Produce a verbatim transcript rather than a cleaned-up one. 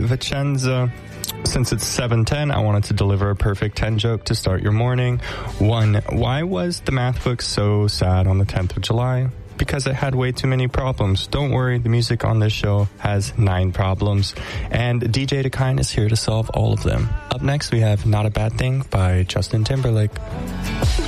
Vicenza. Since it's seven ten, I wanted to deliver a perfect ten joke to start your morning. One, why was the math book so sad on the tenth of July? Because it had way too many problems. Don't worry, the music on this show has nine problems. And D J Dakine is here to solve all of them. Up next, we have Not a Bad Thing by Justin Timberlake.